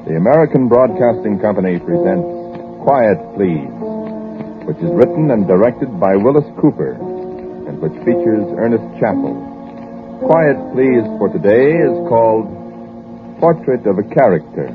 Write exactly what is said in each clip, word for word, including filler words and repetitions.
The American Broadcasting Company presents Quiet Please, which is written and directed by Willis Cooper, and which features Ernest Chappell. Quiet Please for today is called Portrait of a Character.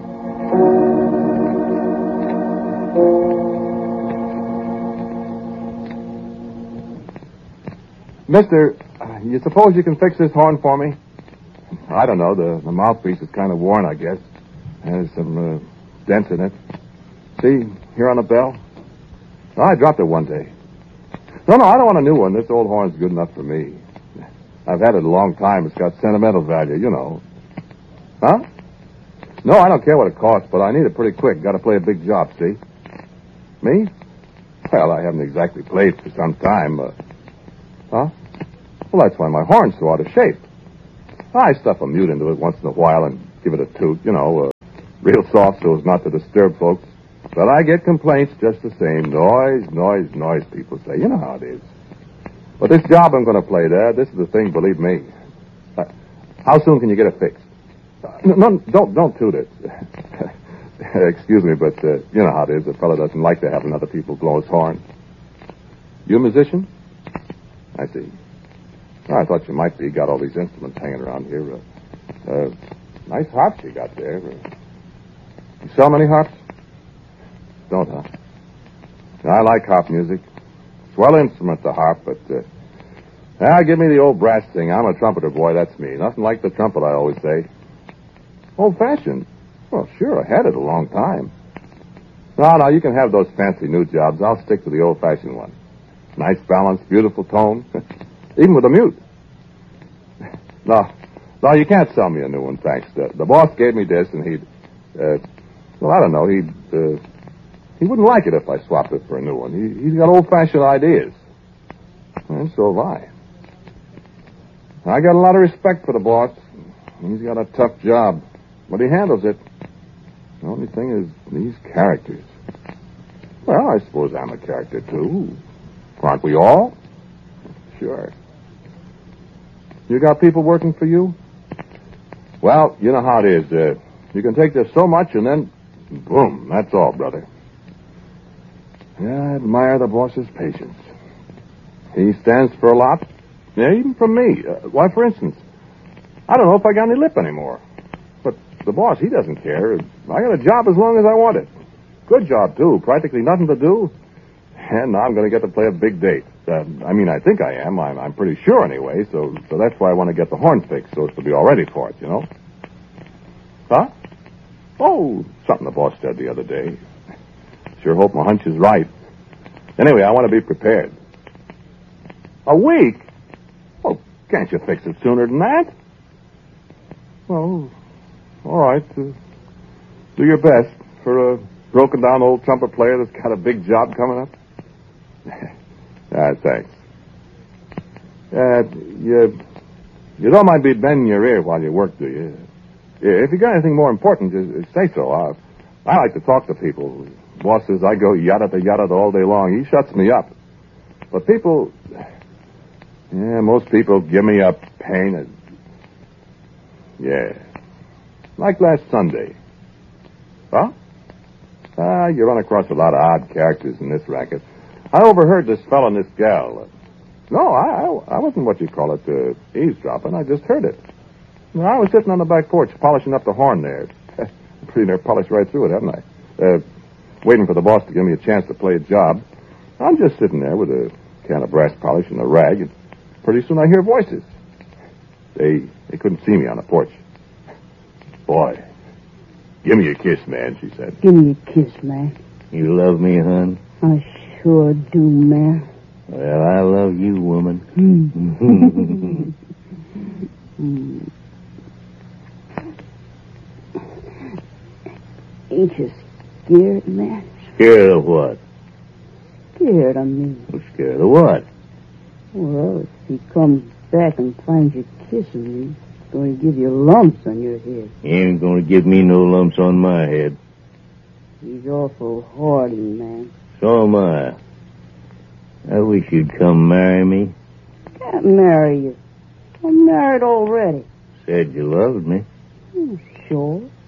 Mister, uh, you suppose you can fix this horn for me? I don't know. The, the mouthpiece is kind of worn, I guess. There's some uh, dents in it. See, here on the bell? Oh, I dropped it one day. No, no, I don't want a new one. This old horn's good enough for me. I've had it a long time. It's got sentimental value, you know. Huh? No, I don't care what it costs, but I need it pretty quick. Got to play a big job, see? Me? Well, I haven't exactly played for some time. Uh, huh? Well, that's why my horn's so out of shape. I stuff a mute into it once in a while and give it a toot, you know, uh, real soft so as not to disturb folks. But I get complaints just the same. Noise, noise, noise, people say. You know how it is. But this job I'm going to play there, this is the thing, believe me. Uh, how soon can you get it fixed? Uh, no, no, don't, don't toot it. Excuse me, but uh, you know how it is. A fellow doesn't like to have another people blow his horn. You a musician? I see. Oh, I thought you might be. Got all these instruments hanging around here. Uh, uh, nice harps you got there. Uh, you sell many harps? Don't, huh? I like harp music. Swell instrument, the harp, but... Uh, ah, give me the old brass thing. I'm a trumpeter, boy. That's me. Nothing like the trumpet, I always say. Old-fashioned? Well, sure. I had it a long time. No, no, you can have those fancy new jobs. I'll stick to the old-fashioned one. Nice balance, beautiful tone. Even with a mute. No, no, you can't sell me a new one, thanks. The, the boss gave me this, and he'd, uh, well, I don't know, he'd, uh, he wouldn't like it if I swapped it for a new one. He, he's got old-fashioned ideas. And so have I. I got a lot of respect for the boss. He's got a tough job, but he handles it. The only thing is these characters. Well, I suppose I'm a character, too. Aren't we all? Sure. You got people working for you? Well, you know how it is. Uh, you can take this so much and then, boom, that's all, brother. Yeah, I admire the boss's patience. He stands for a lot. Yeah, even from me. Uh, why, for instance, I don't know if I got any lip anymore. But the boss, he doesn't care. I got a job as long as I want it. Good job, too. Practically nothing to do. And now I'm going to get to play a big date. Uh, I mean, I think I am. I'm, I'm pretty sure anyway, so so that's why I want to get the horn fixed, so as to be all ready for it, you know? Huh? Oh, something the boss said the other day. Sure hope my hunch is right. Anyway, I want to be prepared. A week? Well, can't you fix it sooner than that? Well, all right. Uh, do your best for a broken-down old trumpet player that's got a big job coming up. Ah, thanks. Uh, you, you don't mind me bending your ear while you work, do you? If you got anything more important, just say so. I, I like to talk to people. Boss says I go yada yada all day long. He shuts me up. But people, yeah, most people give me a pain. Yeah, like last Sunday. Huh? Ah, you run across a lot of odd characters in this racket. I overheard this fellow and this gal. No, I, I, I wasn't what you call it, uh, eavesdropping. I just heard it. Well, I was sitting on the back porch polishing up the horn there. Pretty near polished right through it, haven't I? Uh, waiting for the boss to give me a chance to play a job. I'm just sitting there with a can of brass polish and a rag, and pretty soon I hear voices. They they couldn't see me on the porch. Boy, give me a kiss, man, she said. Give me a kiss, man. You love me, hon? I sure do, man. Well, I love you, woman. Mm. mm. Ain't you scared, man? Scared of what? Scared of me. Well, scared of what? Well, if he comes back and finds you kissing me, he's going to give you lumps on your head. He ain't going to give me no lumps on my head. He's awful hardy, man. So am I. I wish you'd come marry me. Can't marry you. I'm married already. Said you loved me. Oh, sure.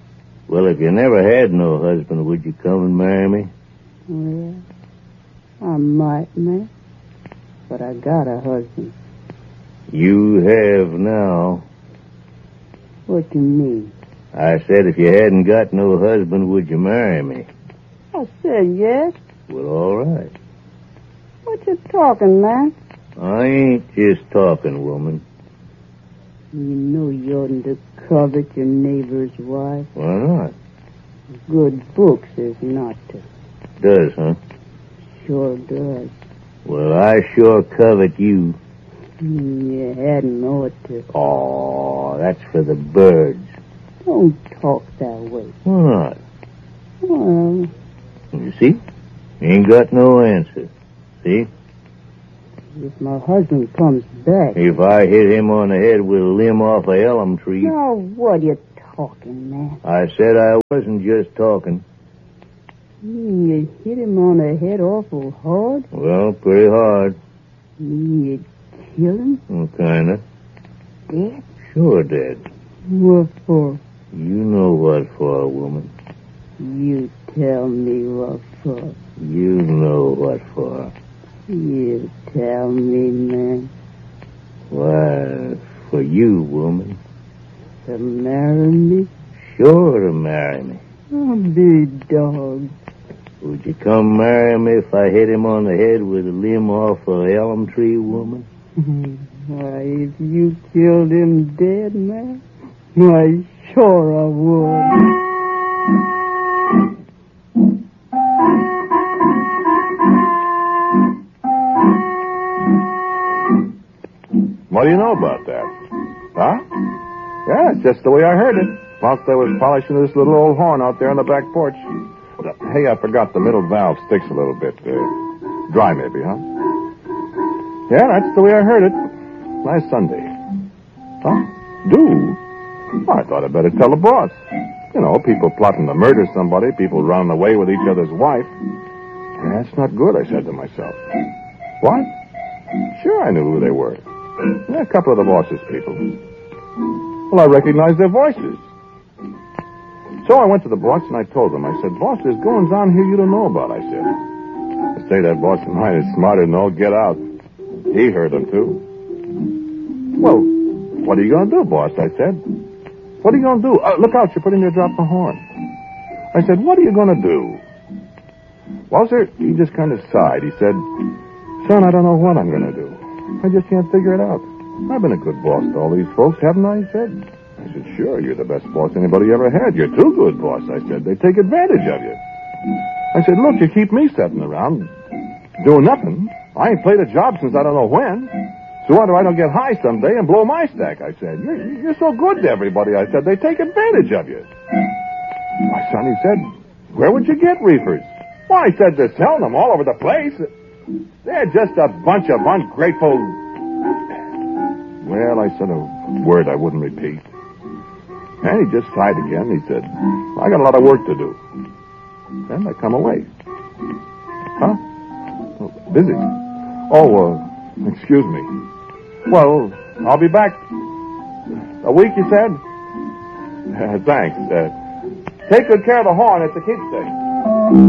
Well, if you never had no husband, would you come and marry me? Well, I might, man. But I got a husband. You have now. What do you mean? I said if you hadn't got no husband, would you marry me? I said yes. Well, all right. What you talking, man? I ain't just talking, woman. You know you oughtn't to covet your neighbor's wife. Why not? Good book says not to. Does, huh? Sure does. Well, I sure covet you. You hadn't ought to. Oh, that's for the birds. Don't talk that way. Why not? Well, You see? Ain't got no answer. See? if my husband comes back... If I hit him on the head with a limb off a elm tree... Now, what you talking, man? I said I wasn't just talking. mean you hit him on the head awful hard? Well, pretty hard. mean you kill him? Well, kinda. Dead? Sure dead. What for? You know what for, woman. You tell me what for. You know what for. You tell me, man. Why, for you, woman. To marry me? Sure to marry me. Oh, big dog. Would you come marry me if I hit him on the head with a limb off a elm tree, woman? Why, if you killed him dead, man, why, sure I would. What do you know about that? Huh? Yeah, it's just the way I heard it. Whilst I was polishing this little old horn out there on the back porch. Hey, I forgot the middle valve sticks a little bit. Uh, dry, maybe, huh? Yeah, that's the way I heard it. Last Sunday. Huh? Do? Well, I thought I'd better tell the boss. You know, people plotting to murder somebody, people running away with each other's wife. Yeah, that's not good, I said to myself. What? Sure, I knew who they were. Yeah, a couple of the boss's people. Well, I recognized their voices. So I went to the boss and I told him. I said, boss, there's goings on here you don't know about, I said. I say that boss of mine is smarter than all get out. He heard them, too. Well, what are you going to do, boss, I said. What are you going to do? Uh, look out, you're putting your drop the horn. I said, what are you going to do? Well, sir, he just kind of sighed. He said, son, I don't know what I'm going to do. I just can't figure it out. I've been a good boss to all these folks, haven't I? He said. I said, sure, you're the best boss anybody ever had. You're too good, boss, I said. They take advantage of you. I said, look, you keep me sitting around doing nothing. I ain't played a job since I don't know when. So why do I don't get high someday and blow my stack? I said, you're, you're so good to everybody. I said, they take advantage of you. My son, he said, where would you get reefers? Well, I said, they're selling them all over the place. They're just a bunch of ungrateful... Well, I said a word I wouldn't repeat. And he just sighed again. He said, I got a lot of work to do. Then I come away. Huh? Oh, busy. Oh, uh, excuse me. Well, I'll be back. A week, you said? Uh, thanks. Uh, take good care of the horn. It's a keepsake.